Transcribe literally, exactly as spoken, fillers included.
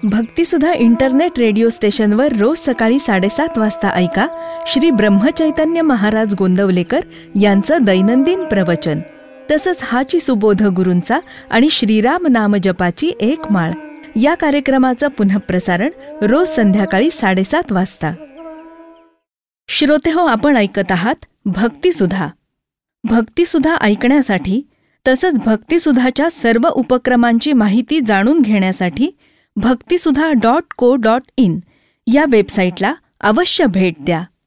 भक्तिसुधा internet radio स्टेशनवर रोज सकाळी साडेसात वाजता ऐका श्री ब्रह्मचैतन्य महाराज गोंदवलेकर यांचं दैनंदिन प्रवचन. तसंच हाची सुबोध गुरूंचा आणि श्रीराम नाम जपाची एक माळ या कार्यक्रमाचं पुनःप्रसारण रोज संध्याकाळी साडेसात वाजता. श्रोतेहो, आपण ऐकत आहात भक्तिसुधा. भक्तिसुधा ऐकण्यासाठी तसंच भक्तिसुधाच्या सर्व उपक्रमांची माहिती जाणून घेण्यासाठी भक्तिसुधा डॉट को डॉट इन या वेबसाईटला अवश्य भेट द्या.